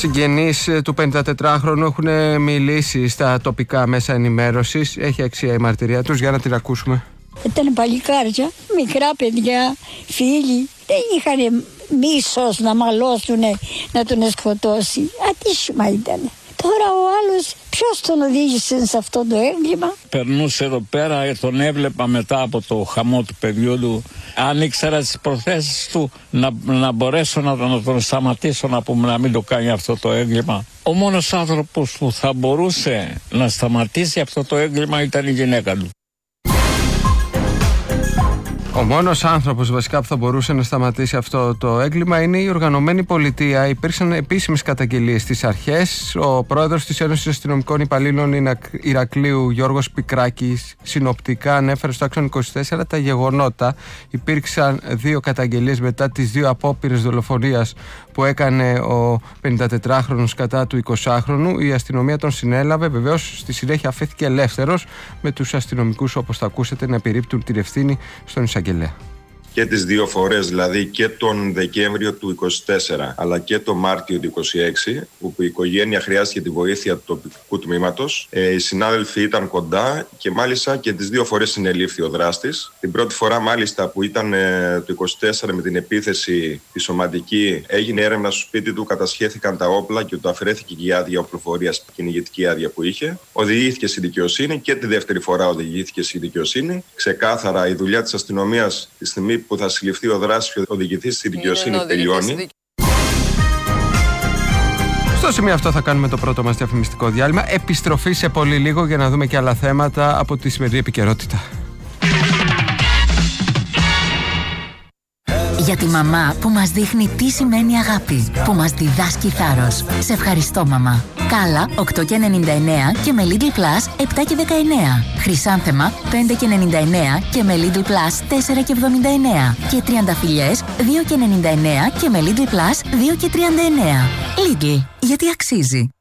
Συγγενείς του 54χρονου έχουν μιλήσει στα τοπικά μέσα ενημέρωσης. Έχει αξία η μαρτυρία τους, για να την ακούσουμε. Ήταν παλικάρια, μικρά παιδιά, φίλοι. Δεν είχαν μίσος να μαλώσουν, να τον σκοτώσει. Ατύχημα ήταν. Τώρα ο άλλος, ποιος τον οδήγησε σε αυτό το έγκλημα? Περνούσε εδώ πέρα, τον έβλεπα μετά από το χαμό του παιδιού του. Αν ήξερα τις προθέσεις του, να μπορέσω να τον σταματήσω, να πούμε, να μην το κάνει αυτό το έγκλημα. Ο μόνος άνθρωπος που θα μπορούσε να σταματήσει αυτό το έγκλημα ήταν η γυναίκα του. Ο μόνος άνθρωπος βασικά που θα μπορούσε να σταματήσει αυτό το έγκλημα είναι η οργανωμένη πολιτεία. Υπήρξαν επίσημες καταγγελίες στις αρχές. Ο πρόεδρος της Ένωσης Αστυνομικών Υπαλλήλων Ηρακλείου, Γιώργος Πικράκης, συνοπτικά ανέφερε στο Άξονα 24 τα γεγονότα. Υπήρξαν 2 καταγγελίες μετά τις 2 απόπειρες δολοφονίας που έκανε ο 54χρονος κατά του 20χρονου. Η αστυνομία τον συνέλαβε. Βεβαίως στη συνέχεια αφέθηκε ελεύθερος, με τους αστυνομικούς, όπως θα ακούσετε, να επιρρύπτουν την ευθύνη στον εισαγγελέα. Και τις 2 φορές, δηλαδή και τον Δεκέμβριο του 24 αλλά και τον Μάρτιο του 26, όπου η οικογένεια χρειάστηκε τη βοήθεια του τοπικού τμήματος. Οι συνάδελφοι ήταν κοντά και μάλιστα και τις 2 φορές συνελήφθη ο δράστης. Την πρώτη φορά μάλιστα που ήταν το 24 με την επίθεση τη σωματική, έγινε έρευνα στο σπίτι του, κατασχέθηκαν τα όπλα και του αφαιρέθηκε και η άδεια οπλοφορίας, κυνηγητική άδεια που είχε. Οδηγήθηκε στη δικαιοσύνη και τη δεύτερη φορά οδηγήθηκε στη δικαιοσύνη. Ξεκάθαρα η δουλειά της αστυνομίας τη στιγμή που θα συλληφθεί ο δράστης και οδηγηθεί στη δικαιοσύνη τελειώνει. Στο σημείο αυτό θα κάνουμε το πρώτο μας διαφημιστικό διάλειμμα. Επιστροφή σε πολύ λίγο για να δούμε και άλλα θέματα από τη σημερινή επικαιρότητα. Για τη μαμά που μας δείχνει τι σημαίνει αγάπη, που μας διδάσκει θάρρος. Σε ευχαριστώ, μαμά. Κάλα 8,99 και με Lidl Plus 7,19. Χρυσάνθεμα 5,99 και με Lidl Plus 4,79. Και τριανταφυλλιές 2,99 και με Lidl Plus 2,39. Lidl, γιατί αξίζει.